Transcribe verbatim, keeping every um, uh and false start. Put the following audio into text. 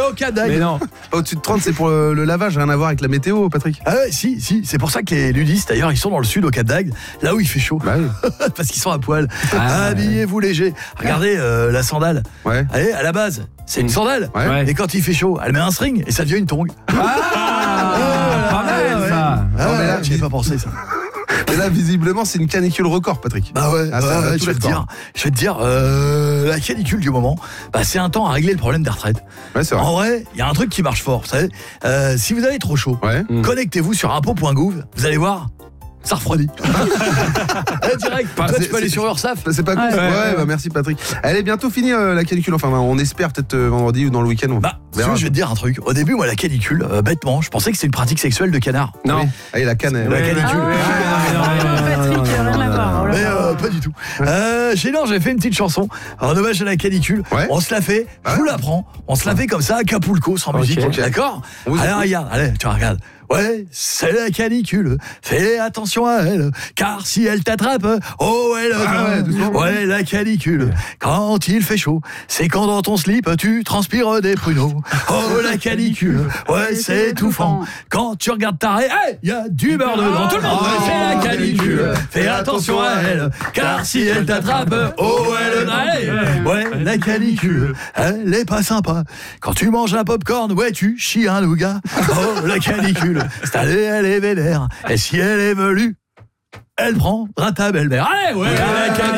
au Cap d'Agde. Mais non. Au-dessus de trente, c'est pour le, le lavage, rien à voir avec la météo, Patrick. Ah ouais, si, si. C'est pour ça que les nudistes, d'ailleurs, ils sont dans le sud, au Cap d'Agde, là où il fait chaud. Bah oui. Parce qu'ils sont à poil. Ah, Habillez-vous léger. Regardez euh, la sandale. Ouais. Allez, à la base, c'est une sandale. Ouais. Ouais. Et quand il fait chaud, elle met un string et ça devient une tongue. Ah, pas mal, ouais. ça. Ah, Non, mais là, j'y ai pas pensé, ça. Et là, visiblement, c'est une canicule record, Patrick. Bah ouais, Ah, ça, ouais, ça, ouais, tous je vais les te records. dire, je vais te dire, euh, la canicule du moment, bah c'est un temps à régler le problème des retraites. Ouais, c'est vrai. En vrai, il y a un truc qui marche fort, vous savez. Euh, si vous avez trop chaud, Ouais. Mm. connectez-vous sur impôt point gouv, vous allez voir, ça refroidit. Eh, direct, toi c'est- tu peux aller c'est- sur URSAF. C'est pas cool. Ouais, Ouais, ouais, bah merci Patrick. Elle est bientôt finie euh, la canicule. Enfin, on espère peut-être euh, vendredi ou dans le week-end. On Bah, tu verra. vois, je vais te dire un truc. Au début, moi, la canicule, euh, bêtement, je pensais que c'était une pratique sexuelle de canard. Non. Oui. Allez, la canne. elle- La Ouais, canicule. ouais, ouais, non, mais non, mais non, Patrick, non, non, rien non, à non, voir. non, Oh là Mais là. euh, pas du tout. Euh, chez Lan, j'ai fait une petite chanson en hommage à la canicule. Ouais. On se la fait, je vous la prends. On se la fait comme ça, à Acapulco, sans Ok, musique. ok. D'accord. On vous Allez, écoute. regarde, allez, tu regardes. Ouais, c'est la canicule. Fais attention à elle, car si elle t'attrape, oh elle. Ah ouais, doucement. Ouais, la canicule. Quand il fait chaud, c'est quand dans ton slip tu transpires des pruneaux. Oh la canicule. Ouais, c'est étouffant. Quand tu regardes ta ré, il y a du beurre dedans. Tout le monde. Ouais, c'est la canicule. Fais attention à elle, car si elle t'attrape, oh elle. Allez. Ouais, la canicule. Elle est pas sympa. Quand tu manges un popcorn, ouais, tu chies un nougat. Oh la canicule. Cette année, elle est vénère. Et si elle est velue, elle prendra ta belle-mère. Allez, ouais, la canicule.